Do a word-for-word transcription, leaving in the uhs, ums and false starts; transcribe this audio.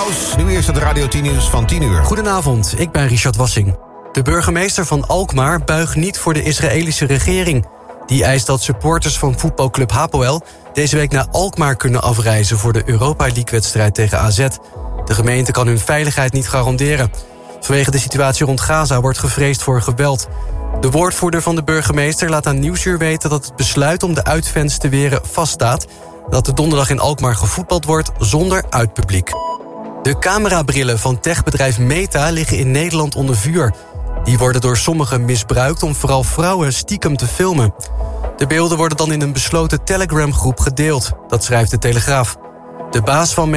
Applaus. Nu eerst het Radio tien Nieuws van tien uur. Goedenavond, ik ben Richard Wassing. De burgemeester van Alkmaar buigt niet voor de Israëlische regering. Die eist dat supporters van voetbalclub Hapoel deze week naar Alkmaar kunnen afreizen voor de Europa League-wedstrijd tegen A Z. De gemeente kan hun veiligheid niet garanderen. Vanwege de situatie rond Gaza wordt gevreesd voor geweld. De woordvoerder van de burgemeester laat aan Nieuwsuur weten dat het besluit om de uitfans te weren vaststaat. Dat er donderdag in Alkmaar gevoetbald wordt zonder uitpubliek. De camerabrillen van techbedrijf Meta liggen in Nederland onder vuur. Die worden door sommigen misbruikt om vooral vrouwen stiekem te filmen. De beelden worden dan in een besloten Telegram-groep gedeeld. Dat schrijft de Telegraaf. De baas van